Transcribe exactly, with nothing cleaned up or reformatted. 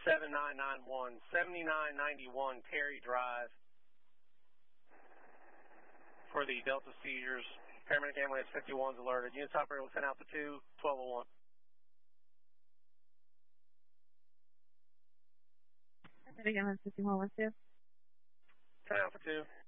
seven nine nine one, seventy-nine ninety-one Terry Drive for the Delta seizures. Paramedic ambulance fifty-one is alerted. Units operator will send Alpha two, twelve oh one. Paramedic ambulance fifty-one, what's two? Ten Alpha two.